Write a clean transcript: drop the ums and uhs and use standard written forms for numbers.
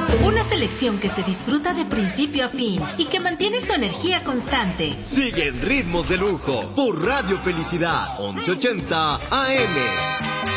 Una selección que se disfruta de principio a fin y que mantiene su energía constante. Sigue en Ritmos de Lujo por Radio Felicidad 1180 AM.